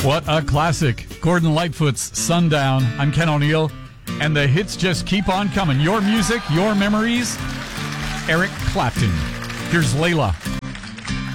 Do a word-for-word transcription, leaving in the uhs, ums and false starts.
What a classic. Gordon Lightfoot's Sundown. I'm Ken O'Neill, and the hits just keep on coming. Your music, your memories. Eric Clapton. Here's Layla.